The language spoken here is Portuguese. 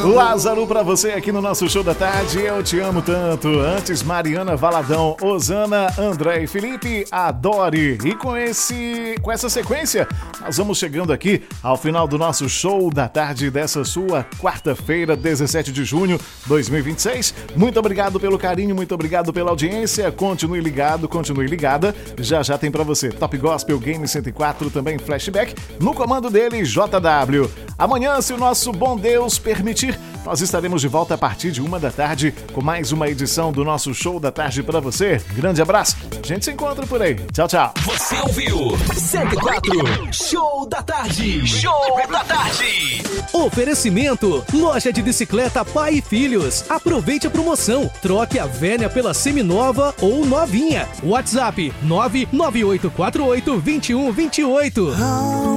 Lázaro pra você aqui no nosso show da tarde, eu te amo tanto. Antes, Mariana Valadão, Osana, André e Felipe, adore. E com essa sequência, nós vamos chegando aqui ao final do nosso show da tarde dessa sua quarta-feira, 17 de junho de 2026. Muito obrigado pelo carinho, muito obrigado pela audiência. Continue ligado, continue ligada. Já já tem pra você Top Gospel Game 104, também Flashback. No comando dele, JW. Amanhã, se o nosso bom Deus permitir, nós estaremos de volta a partir de 1 da tarde com mais uma edição do nosso show da tarde pra você. Grande abraço. A gente se encontra por aí. Tchau, tchau. Você ouviu 104 Show da Tarde. Show da Tarde. Oferecimento: loja de bicicleta Pai e Filhos. Aproveite a promoção. Troque a velha pela seminova ou novinha. WhatsApp 998482128.